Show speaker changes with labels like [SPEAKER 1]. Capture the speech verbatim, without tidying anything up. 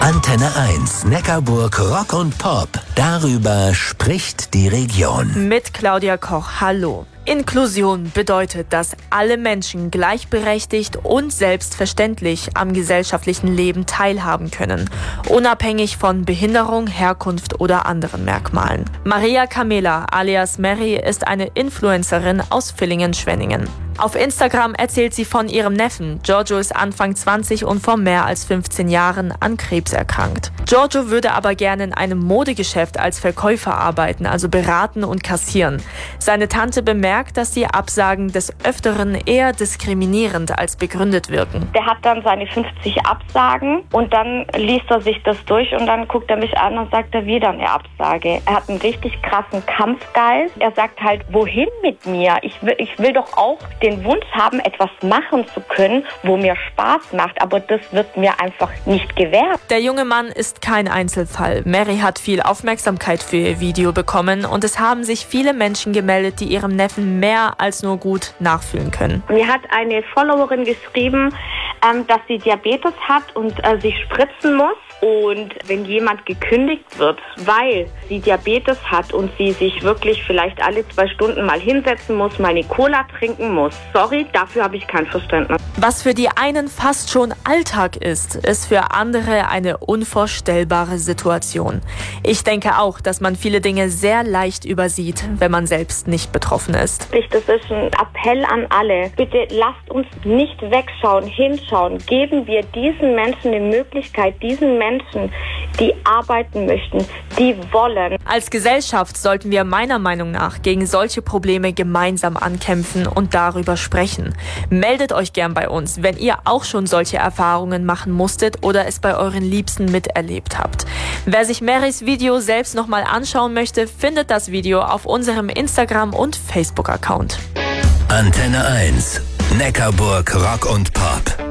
[SPEAKER 1] Antenne eins, Neckarburg Rock und Pop. Darüber spricht die Region.
[SPEAKER 2] Mit Claudia Koch, hallo. Inklusion bedeutet, dass alle Menschen gleichberechtigt und selbstverständlich am gesellschaftlichen Leben teilhaben können, unabhängig von Behinderung, Herkunft oder anderen Merkmalen. Maria Camela alias Mary ist eine Influencerin aus Villingen-Schwenningen. Auf Instagram erzählt sie von ihrem Neffen. Giorgio ist Anfang zwanzig und vor mehr als fünfzehn Jahren an Krebs erkrankt. Giorgio würde aber gerne in einem Modegeschäft als Verkäufer arbeiten, also beraten und kassieren. Seine Tante bemerkt, dass die Absagen des Öfteren eher diskriminierend als begründet wirken.
[SPEAKER 3] Der hat dann seine fünfzig Absagen und dann liest er sich das durch und dann guckt er mich an und sagt er wieder eine Absage. Er hat einen richtig krassen Kampfgeist. Er sagt halt, wohin mit mir? Ich will, ich will doch auch den Wunsch haben, etwas machen zu können, wo mir Spaß macht, aber das wird mir einfach nicht gewährt.
[SPEAKER 2] Der junge Mann ist kein Einzelfall. Mary hat viel Aufmerksamkeit für ihr Video bekommen und es haben sich viele Menschen gemeldet, die ihrem Neffen mehr als nur gut nachfühlen können.
[SPEAKER 3] Mir hat eine Followerin geschrieben, ähm, dass sie Diabetes hat und äh, sich spritzen muss. Und wenn jemand gekündigt wird, weil sie Diabetes hat und sie sich wirklich vielleicht alle zwei Stunden mal hinsetzen muss, mal eine Cola trinken muss, sorry, dafür habe ich kein Verständnis.
[SPEAKER 2] Was für die einen fast schon Alltag ist, ist für andere eine unvorstellbare Situation. Ich denke auch, dass man viele Dinge sehr leicht übersieht, wenn man selbst nicht betroffen ist.
[SPEAKER 3] Das ist ein Appell an alle. Bitte lasst uns nicht wegschauen, hinschauen. Geben wir diesen Menschen die Möglichkeit, diesen Menschen Menschen, die arbeiten möchten, die wollen.
[SPEAKER 2] Als Gesellschaft sollten wir meiner Meinung nach gegen solche Probleme gemeinsam ankämpfen und darüber sprechen. Meldet euch gern bei uns, wenn ihr auch schon solche Erfahrungen machen musstet oder es bei euren Liebsten miterlebt habt. Wer sich Marys Video selbst nochmal anschauen möchte, findet das Video auf unserem Instagram- und Facebook-Account.
[SPEAKER 1] Antenne eins, Neckarburg Rock und Pop.